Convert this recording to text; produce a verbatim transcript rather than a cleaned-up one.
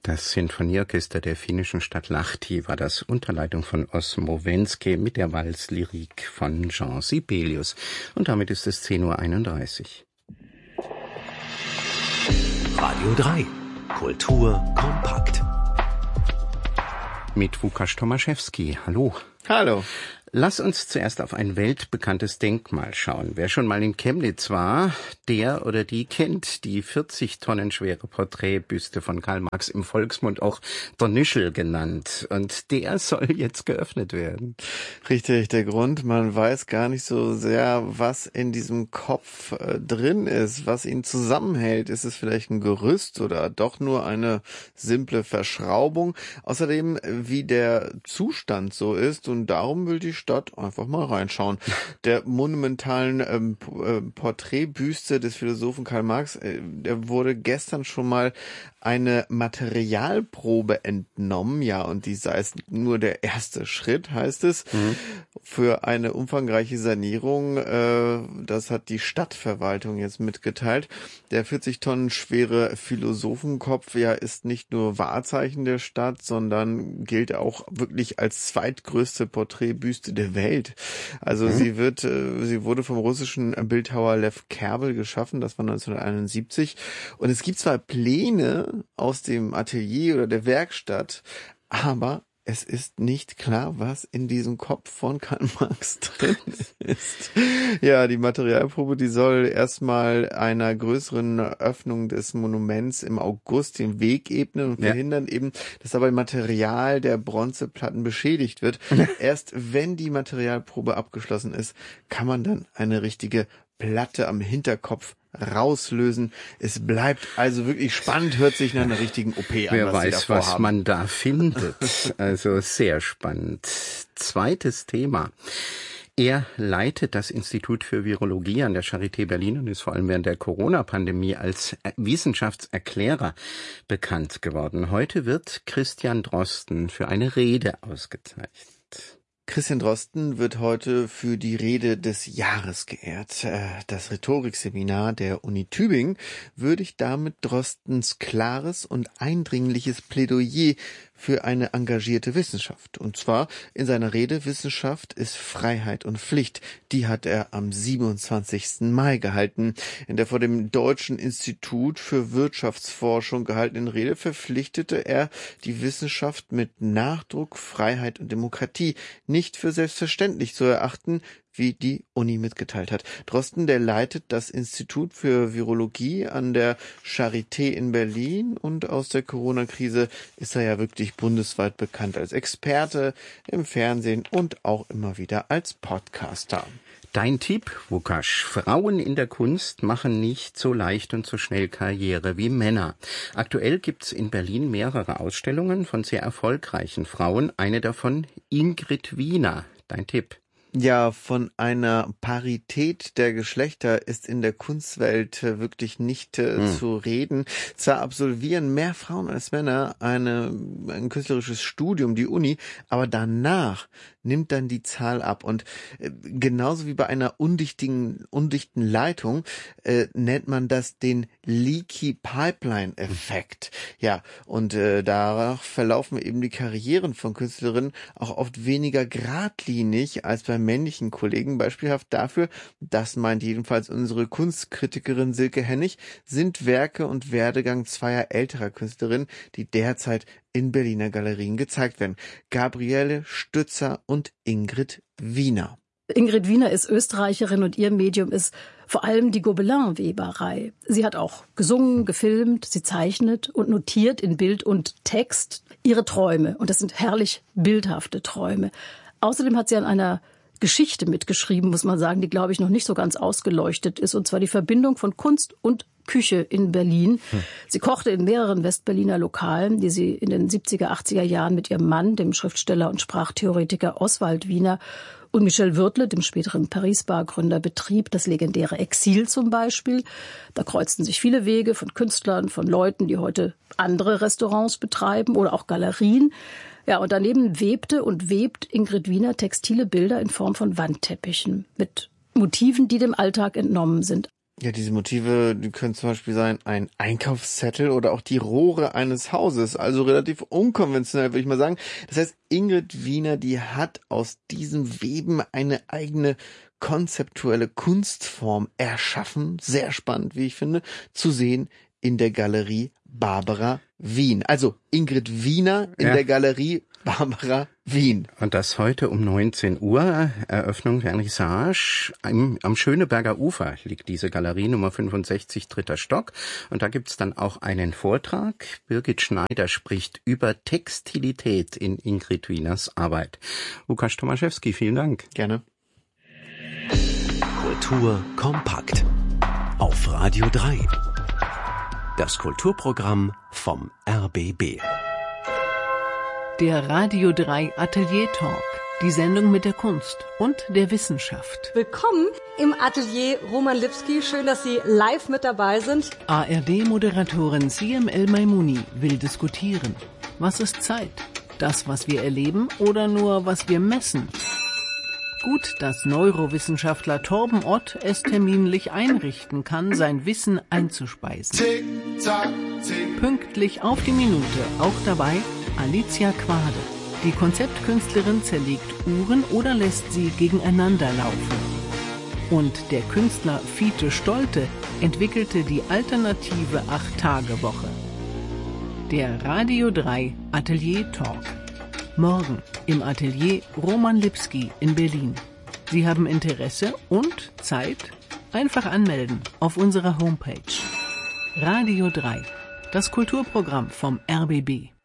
Das Sinfonieorchester der finnischen Stadt Lahti war das unter Leitung von Osmo Wenske mit der Walzlyrik von Jean Sibelius. Und damit ist es zehn Uhr einunddreißig. Radio drei. Kultur kompakt. Mit Łukasz Tomaszewski. Hallo. Hallo. Lass uns zuerst auf ein weltbekanntes Denkmal schauen. Wer schon mal in Chemnitz war, der oder die kennt die vierzig Tonnen schwere Porträtbüste von Karl Marx, im Volksmund auch der Nischel genannt. Und der soll jetzt geöffnet werden. Richtig, der Grund, man weiß gar nicht so sehr, was in diesem Kopf äh, drin ist, was ihn zusammenhält. Ist es vielleicht ein Gerüst oder doch nur eine simple Verschraubung? Außerdem, wie der Zustand so ist, und darum will die Stadt einfach mal reinschauen. Der monumentalen ähm, äh, Porträtbüste des Philosophen Karl Marx, äh, der wurde gestern schon mal eine Materialprobe entnommen, ja, und die sei es nur der erste Schritt, heißt es, mhm. für eine umfangreiche Sanierung. Äh, das hat die Stadtverwaltung jetzt mitgeteilt. Der vierzig Tonnen schwere Philosophenkopf, ja, ist nicht nur Wahrzeichen der Stadt, sondern gilt auch wirklich als zweitgrößte Porträtbüste der Welt. Also mhm. sie wird, äh, sie wurde vom russischen Bildhauer Lew Kerbel geschaffen, das war neunzehnhunderteinundsiebzig. Und es gibt zwar Pläne aus dem Atelier oder der Werkstatt, aber es ist nicht klar, was in diesem Kopf von Karl Marx drin ist. Ja, die Materialprobe, die soll erstmal einer größeren Öffnung des Monuments im August den Weg ebnen und verhindern ja. eben, dass dabei Material der Bronzeplatten beschädigt wird. Erst wenn die Materialprobe abgeschlossen ist, kann man dann eine richtige Platte am Hinterkopf rauslösen. Es bleibt also wirklich spannend, hört sich nach einer richtigen O P an. Wer was weiß, was haben. man da findet. Also sehr spannend. Zweites Thema. Er leitet das Institut für Virologie an der Charité Berlin und ist vor allem während der Corona-Pandemie als Wissenschaftserklärer bekannt geworden. Heute wird Christian Drosten für eine Rede ausgezeichnet. Christian Drosten wird heute für die Rede des Jahres geehrt. Das Rhetorikseminar der Uni Tübingen würdigt damit Drostens klares und eindringliches Plädoyer für eine engagierte Wissenschaft. Und zwar in seiner Rede Wissenschaft ist Freiheit und Pflicht. Die hat er am siebenundzwanzigsten Mai gehalten. In der vor dem Deutschen Institut für Wirtschaftsforschung gehaltenen Rede verpflichtete er die Wissenschaft mit Nachdruck, Freiheit und Demokratie nicht für selbstverständlich zu erachten, wie die Uni mitgeteilt hat. Drosten, der leitet das Institut für Virologie an der Charité in Berlin, und aus der Corona-Krise ist er ja wirklich bundesweit bekannt als Experte im Fernsehen und auch immer wieder als Podcaster. Dein Tipp, Łukasz: Frauen in der Kunst machen nicht so leicht und so schnell Karriere wie Männer. Aktuell gibt's in Berlin mehrere Ausstellungen von sehr erfolgreichen Frauen. Eine davon Ingrid Wiener. Dein Tipp? Ja, von einer Parität der Geschlechter ist in der Kunstwelt wirklich nicht äh, hm. zu reden. Zwar absolvieren mehr Frauen als Männer eine, ein künstlerisches Studium, die Uni, aber danach nimmt dann die Zahl ab. Und äh, genauso wie bei einer undichtigen, undichten Leitung äh, nennt man das den Leaky Pipeline-Effekt. Ja, und äh, darauf verlaufen eben die Karrieren von Künstlerinnen auch oft weniger geradlinig als bei männlichen Kollegen. Beispielhaft dafür, das meint jedenfalls unsere Kunstkritikerin Silke Hennig, sind Werke und Werdegang zweier älterer Künstlerinnen, die derzeit in Berliner Galerien gezeigt werden. Gabriele Stützer und Ingrid Wiener. Ingrid Wiener ist Österreicherin und ihr Medium ist vor allem die Gobelin-Weberei. Sie hat auch gesungen, gefilmt, sie zeichnet und notiert in Bild und Text ihre Träume. Und das sind herrlich bildhafte Träume. Außerdem hat sie an einer Geschichte mitgeschrieben, muss man sagen, die, glaube ich, noch nicht so ganz ausgeleuchtet ist. Und zwar die Verbindung von Kunst und Küche in Berlin. Hm. Sie kochte in mehreren Westberliner Lokalen, die sie in den siebziger, achtziger Jahren mit ihrem Mann, dem Schriftsteller und Sprachtheoretiker Oswald Wiener, und Michel Würtle, dem späteren Paris-Bar-Gründer, betrieb. Das legendäre Exil zum Beispiel. Da kreuzten sich viele Wege von Künstlern, von Leuten, die heute andere Restaurants betreiben oder auch Galerien. Ja, und daneben webte und webt Ingrid Wiener textile Bilder in Form von Wandteppichen mit Motiven, die dem Alltag entnommen sind. Ja, diese Motive, die können zum Beispiel sein ein Einkaufszettel oder auch die Rohre eines Hauses, also relativ unkonventionell, würde ich mal sagen. Das heißt, Ingrid Wiener, die hat aus diesem Weben eine eigene konzeptuelle Kunstform erschaffen. Sehr spannend, wie ich finde, zu sehen in der Galerie Barbara Wien. Also Ingrid Wiener in ja. der Galerie Barbara Wien. Und das heute um neunzehn Uhr, Eröffnung Vernissage. Am, am Schöneberger Ufer liegt diese Galerie, Nummer fünfundsechzig, dritter Stock. Und da gibt's dann auch einen Vortrag. Birgit Schneider spricht über Textilität in Ingrid Wieners Arbeit. Łukasz Tomaszewski, vielen Dank. Gerne. Kultur kompakt. Auf Radio drei. Das Kulturprogramm vom R B B. Der Radio drei Atelier Talk, die Sendung mit der Kunst und der Wissenschaft. Willkommen im Atelier Roman Lipski, schön, dass Sie live mit dabei sind. A R D-Moderatorin Siem El-Maimouni will diskutieren. Was ist Zeit? Das, was wir erleben oder nur, was wir messen? Gut, dass Neurowissenschaftler Torben Ott es terminlich einrichten kann, sein Wissen einzuspeisen. Tick, tack, tick. Pünktlich auf die Minute, auch dabei Alicia Quade. Die Konzeptkünstlerin zerlegt Uhren oder lässt sie gegeneinander laufen. Und der Künstler Fiete Stolte entwickelte die alternative Acht-Tage-Woche. Der Radio drei Atelier Talk. Morgen im Atelier Roman Lipski in Berlin. Sie haben Interesse und Zeit? Einfach anmelden auf unserer Homepage. Radio drei, das Kulturprogramm vom R B B.